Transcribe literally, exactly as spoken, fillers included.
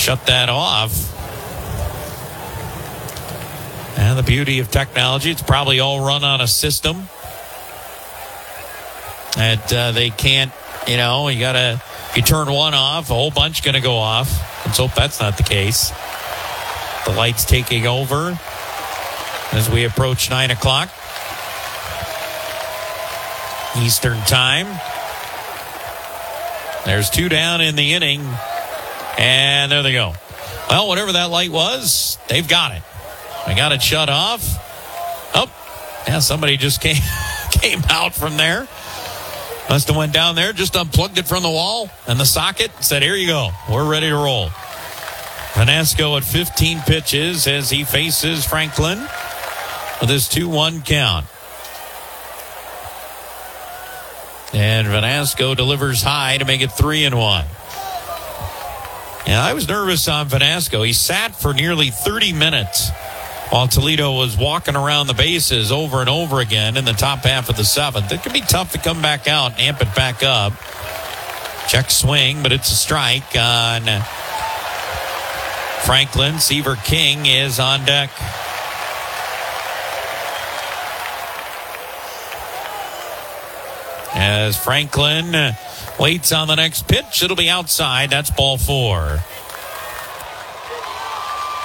shut that off. And the beauty of technology, it's probably all run on a system that uh, they can't, you know, you got to, you turn one off, a whole bunch going to go off. Let's hope that's not the case. The lights taking over as we approach nine o'clock Eastern time. There's two down in the inning. And there they go. Well, whatever that light was, they've got it. They got it shut off. Oh, yeah, somebody just came came out from there. Must have went down there, just unplugged it from the wall and the socket, said, here you go. We're ready to roll. Vanasco at fifteen pitches as he faces Franklin with his two one count. And Vanasco delivers high to make it three and one. Yeah, I was nervous on Vanasco. He sat for nearly thirty minutes while Toledo was walking around the bases over and over again in the top half of the seventh. It can be tough to come back out and amp it back up. Check swing, but it's a strike on Franklin. Seaver King is on deck. As Franklin waits on the next pitch, it'll be outside. That's ball four.